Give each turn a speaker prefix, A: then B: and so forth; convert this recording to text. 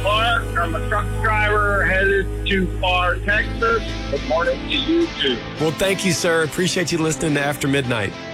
A: Clark. I'm a truck driver headed to Far, Texas. Good morning to you, too.
B: Well, thank you, sir. Appreciate you listening to After Midnight.